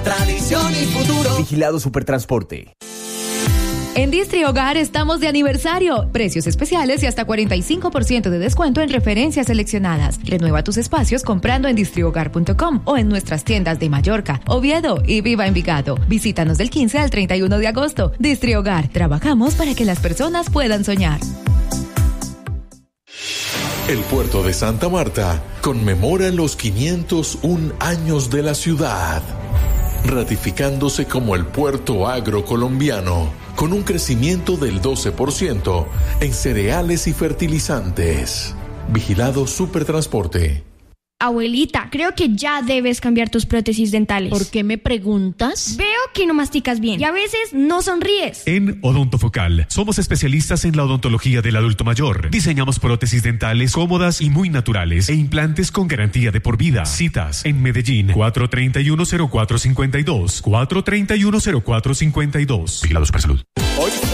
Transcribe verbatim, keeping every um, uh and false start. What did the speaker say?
tradición y futuro. Vigilado Supertransporte. En Distri Hogar estamos de aniversario. Precios especiales y hasta cuarenta y cinco por ciento de descuento en referencias seleccionadas. Renueva tus espacios comprando en distrihogar punto com o en nuestras tiendas de Mallorca, Oviedo y Viva Envigado. Visítanos del quince al treinta y uno de agosto. Distri Hogar. Trabajamos para que las personas puedan soñar. El puerto de Santa Marta conmemora los quinientos un años de la ciudad, ratificándose como el puerto agrocolombiano, con un crecimiento del doce por ciento en cereales y fertilizantes. Vigilado Supertransporte. Abuelita, creo que ya debes cambiar tus prótesis dentales. ¿Por qué me preguntas? Veo que no masticas bien y a veces no sonríes. En Odontofocal somos especialistas en la odontología del adulto mayor. Diseñamos prótesis dentales cómodas y muy naturales e implantes con garantía de por vida. Citas en Medellín, cuatro treinta y uno cero cuatro cincuenta y dos, cuatro treinta y uno cero cuatro cincuenta y dos. Vigilados para salud. Hoy